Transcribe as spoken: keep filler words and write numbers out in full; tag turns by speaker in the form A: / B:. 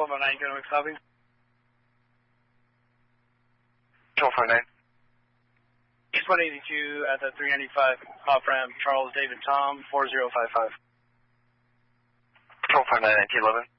A: Control five nine, Gunwick copy.
B: Control five nine.
A: East one eighty-two at the three ninety-five off ramp, Charles David Tom, four zero five five.
B: Control five nine, nineteen eleven.